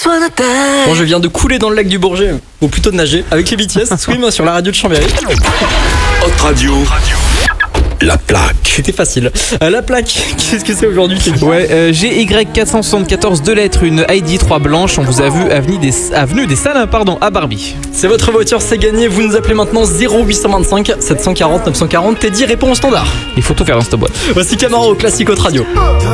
Bon, je viens de couler dans le lac du Bourget, ou plutôt de nager, avec les BTS, Swim sur la radio de Chambéry. Hot Radio. La plaque. C'était facile. La plaque, qu'est-ce que c'est aujourd'hui, Teddy ? Ouais, GY474, 2 lettres, une ID 3 blanche. On vous a vu avenue des Salins, à Barbie. C'est votre voiture, c'est gagné. Vous nous appelez maintenant 0825 740 940. Teddy répond au standard. Il faut tout faire dans cette boîte. Voici Camaro, classique Hot Radio.